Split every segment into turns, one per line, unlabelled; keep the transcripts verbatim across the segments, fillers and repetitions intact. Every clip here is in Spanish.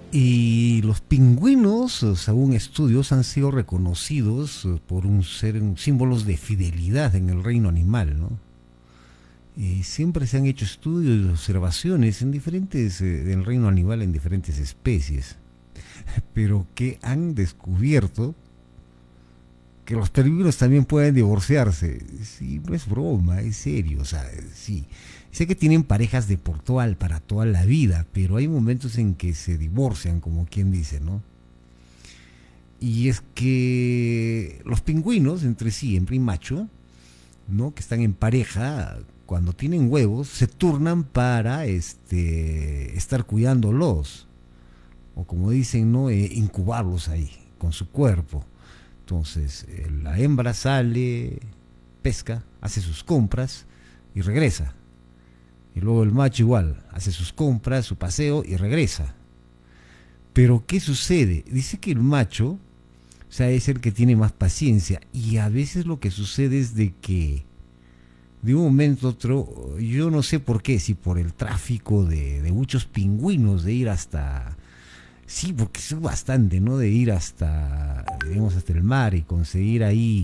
Y los pingüinos, según estudios, han sido reconocidos por un ser símbolos de fidelidad en el reino animal, ¿no? Y siempre se han hecho estudios y observaciones en diferentes, eh, del reino animal en diferentes especies, pero que han descubierto que los pingüinos también pueden divorciarse. Sí, no es broma, es serio, o sea, sí. Sé que tienen parejas de por toda, para toda la vida, pero hay momentos en que se divorcian, como quien dice, ¿no? Y es que los pingüinos entre sí, hembra y macho, ¿no? Que están en pareja, cuando tienen huevos, se turnan para este, estar cuidándolos, o como dicen, ¿no? Eh, incubarlos ahí, con su cuerpo. Entonces, eh, la hembra sale, pesca, hace sus compras y regresa. Y luego el macho igual, hace sus compras, su paseo y regresa. Pero ¿qué sucede? Dice que el macho, o sea, es el que tiene más paciencia. Y a veces lo que sucede es de que de un momento a otro, yo no sé por qué, si por el tráfico de, de muchos pingüinos, de ir hasta... Sí, porque es bastante, ¿no? De ir hasta, digamos, hasta el mar y conseguir ahí...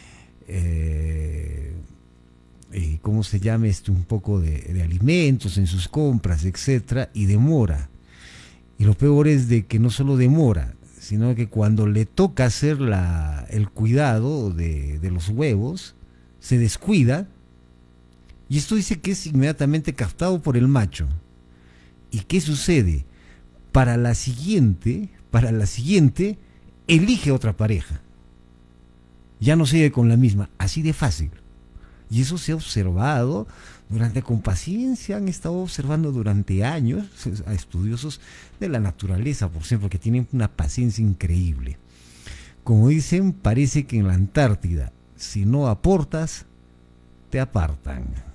Eh, eh, ¿cómo se llama esto? Un poco de, de alimentos en sus compras, etcétera, y demora. Y lo peor es de que no solo demora, sino que cuando le toca hacer la, el cuidado de, de los huevos, se descuida, y esto dice que es inmediatamente captado por el macho. ¿Y qué sucede? Para la siguiente, para la siguiente, elige otra pareja. Ya no sigue con la misma, así de fácil. Y eso se ha observado durante, con paciencia, han estado observando durante años a estudiosos de la naturaleza, por ejemplo, que tienen una paciencia increíble. Como dicen, parece que en la Antártida, si no aportas, te apartan.